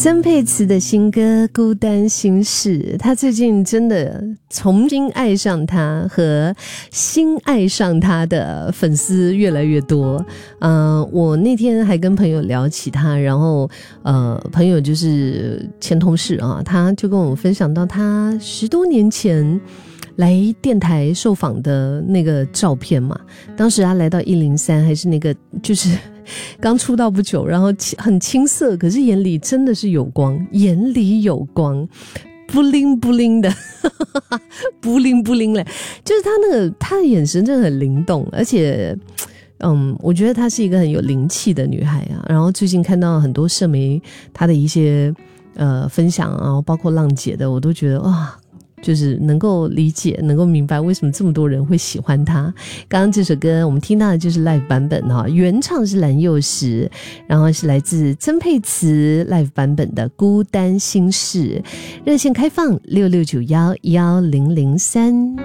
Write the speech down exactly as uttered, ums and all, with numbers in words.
曾沛慈的新歌《孤单心事》，他最近真的重新爱上他和新爱上他的粉丝越来越多。呃，我那天还跟朋友聊起他，然后呃，朋友就是前同事啊，他就跟我分享到他十多年前来电台受访的那个照片嘛，当时他来到一零三，还是那个就是刚出道不久，然后很青涩，可是眼里真的是有光，眼里有光，不灵不灵的不灵不灵嘞，就是他那个他的眼神真的很灵动，而且嗯，我觉得她是一个很有灵气的女孩啊。然后最近看到很多社媒她的一些呃分享啊，包括浪姐的，我都觉得哇，就是能够理解能够明白为什么这么多人会喜欢他。刚刚这首歌我们听到的就是 live 版本哈，原唱是蓝又时，然后是来自曾沛慈 live 版本的《孤单心事》。热线开放六六九一一零零三。